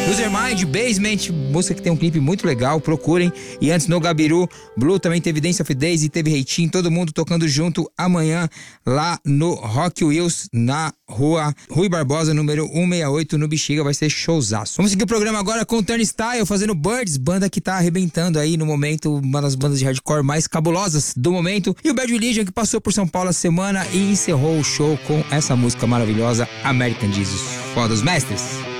User Mind, Basement, música que tem um clipe muito legal, procurem. E antes no Gabiru, Blue também teve Dance of Days e teve Reitinho, todo mundo tocando junto amanhã lá no Rock Wheels, na rua Rui Barbosa, número 168, no Bexiga, vai ser showzaço. Vamos seguir o programa agora com Turnstile, fazendo Birds, banda que tá arrebentando aí no momento, uma das bandas de hardcore mais cabulosas do momento. E o Bad Religion, que passou por São Paulo a semana e encerrou o show com essa música maravilhosa, American Jesus. Foda os mestres.